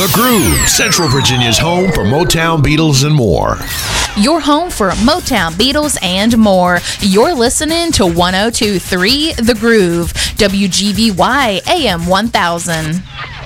The Groove, Central Virginia's home for Motown, Beatles, and more. Your home for Motown, Beatles, and more. You're listening to 102.3 The Groove, WGVY AM 1000.